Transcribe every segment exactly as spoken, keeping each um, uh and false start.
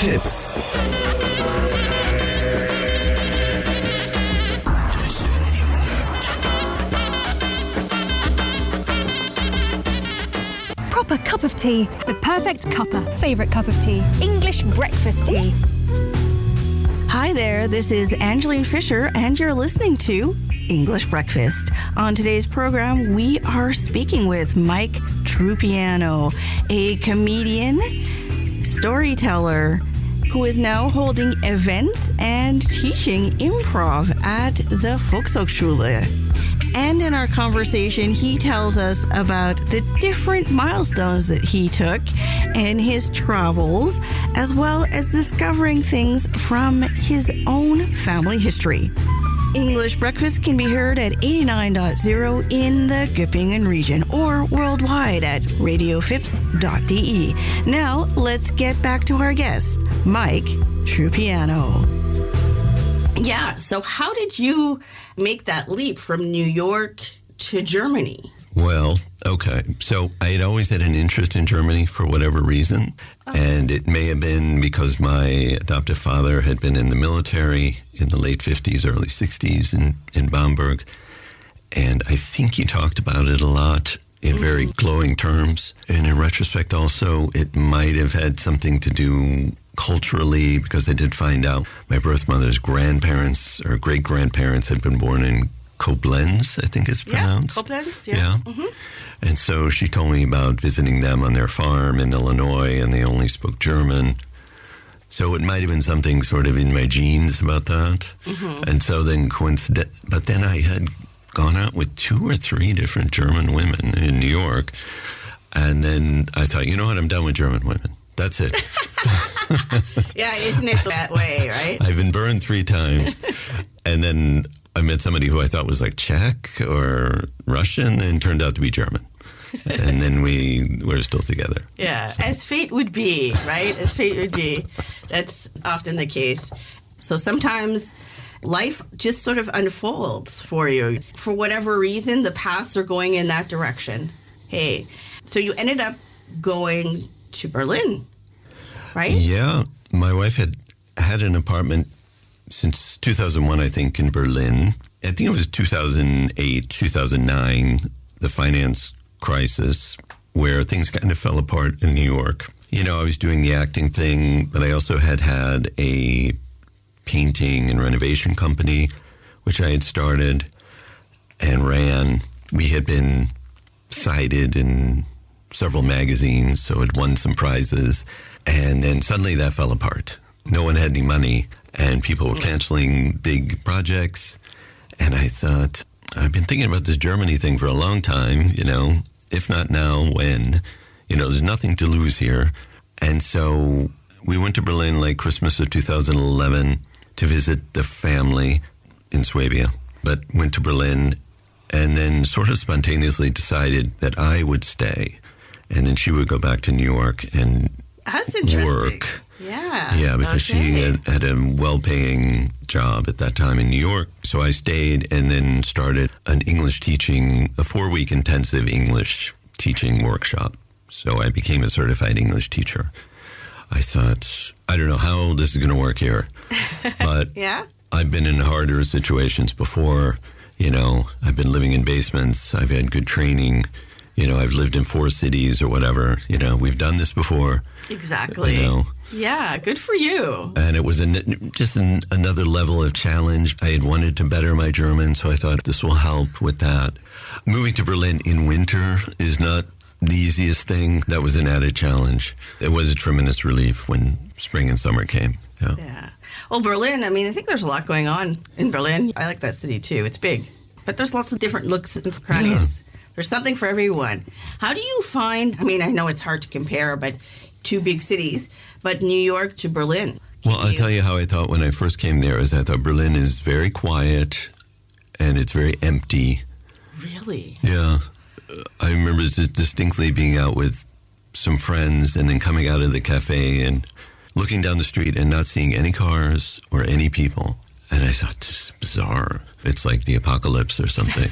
Tipps. Proper cup of tea. The perfect cuppa. Favorite cup of tea. English breakfast tea. Hi there, this is Angeline Fisher, and you're listening to English Breakfast. On today's program, we are speaking with Mike Trupiano, a comedian, storyteller, who is now holding events and teaching improv at the Volkshochschule. And in our conversation, he tells us about the different milestones that he took in his travels, as well as discovering things from his own family history. English Breakfast can be heard at eighty-nine point zero in the Göppingen region or worldwide at radio fips dot d e. Now, let's get back to our guest, Mike Trupiano. Yeah, so how did you make that leap from New York to Germany? Well, okay. So I had always had an interest in Germany for whatever reason. Oh. And it may have been because my adoptive father had been in the military in the late fifties, early sixties in, in Bamberg. And I think he talked about it a lot in very mm. glowing terms. And in retrospect also, it might have had something to do culturally, because I did find out my birth mother's grandparents or great-grandparents had been born in Koblenz, I think it's pronounced. Yeah, Koblenz, yeah. yeah. Mm-hmm. And so she told me about visiting them on their farm in Illinois, and they only spoke German. So it might have been something sort of in my genes about that. Mm-hmm. And so then coincident, but then I had gone out with two or three different German women in New York. And then I thought, you know what, I'm done with German women. That's it. Yeah, isn't it that way, right? I've been burned three times. And then I met somebody who I thought was like Czech or Russian and turned out to be German. And then we were still together. Yeah, so. As fate would be, right? As fate would be. That's often the case. So sometimes life just sort of unfolds for you. For whatever reason, the paths are going in that direction. Hey, so you ended up going to Berlin, right? Yeah. My wife had had an apartment since two thousand one, I think, in Berlin. I think it was two thousand eight, two thousand nine, the finance crisis, where things kind of fell apart in New York. You know, I was doing the acting thing, but I also had had a painting and renovation company, which I had started and ran. We had been cited in several magazines, so it won some prizes. And then suddenly that fell apart. No one had any money, and people were canceling big projects. And I thought, I've been thinking about this Germany thing for a long time, you know, if not now, when? You know, there's nothing to lose here. And so we went to Berlin like Christmas of two thousand eleven to visit the family in Swabia, but went to Berlin and then sort of spontaneously decided that I would stay. And then she would go back to New York and That's interesting. work. Yeah. Yeah, because okay. she had, had a well-paying job at that time in New York. So I stayed and then started an English teaching, a four-week intensive English teaching workshop. So I became a certified English teacher. I thought, I don't know how this is going to work here, but yeah? I've been in harder situations before. You know, I've been living in basements. I've had good training. You know, I've lived in four cities or whatever. You know, we've done this before. Exactly. You know. Yeah, good for you. And it was an, just an, another level of challenge. I had wanted to better my German, so I thought this will help with that. Moving to Berlin in winter is not the easiest thing. That was an added challenge. It was a tremendous relief when spring and summer came. Yeah. Yeah. Well, Berlin, I mean, I think there's a lot going on in Berlin. I like that city, too. It's big. But there's lots of different looks and crannies. Yeah. There's something for everyone. How do you find, I mean, I know it's hard to compare, but two big cities, but New York to Berlin. Well, I'll tell you how I thought when I first came there is I thought Berlin is very quiet and it's very empty. Really? Yeah. I remember distinctly being out with some friends and then coming out of the cafe and looking down the street and not seeing any cars or any people. And I thought, this is bizarre. It's like the apocalypse or something.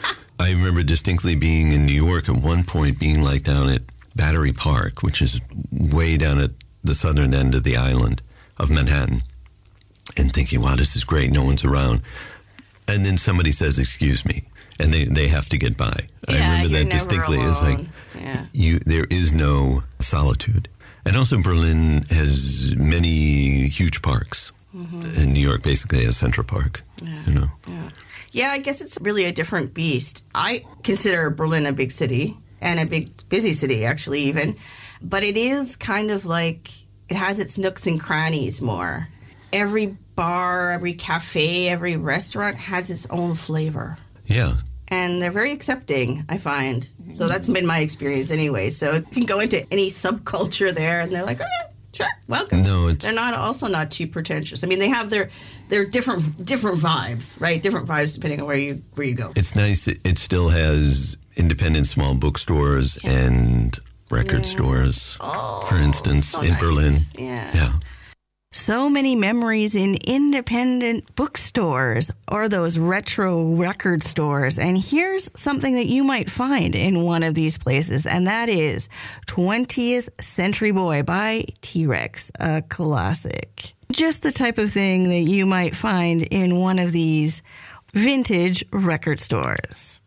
I remember distinctly being in New York at one point, being like down at Battery Park, which is way down at the southern end of the island of Manhattan and thinking, wow, this is great. No one's around. And then somebody says, excuse me. And they, they have to get by. Yeah, I remember you're that never distinctly. alone. It's like yeah. you there is no solitude. And also Berlin has many huge parks. Mm-hmm. In New York basically has Central Park. Yeah. You know. Yeah. yeah, I guess it's really a different beast. I consider Berlin a big city and a big busy city actually even. But it is kind of like it has its nooks and crannies more. Every bar, every cafe, every restaurant has its own flavor. Yeah. And they're very accepting, I find. So that's been my experience anyway. So you can go into any subculture there and they're like, oh, sure, welcome. No, it's... They're not also not too pretentious. I mean, they have their their different different vibes, right? Different vibes depending on where you where you go. It's nice. It, it still has independent small bookstores yeah. and record yeah. stores, oh, for instance, so in nice. Berlin. Yeah. Yeah. So many memories in independent bookstores or those retro record stores. And here's something that you might find in one of these places, and that is twentieth Century Boy by T-Rex, a classic. Just the type of thing that you might find in one of these vintage record stores.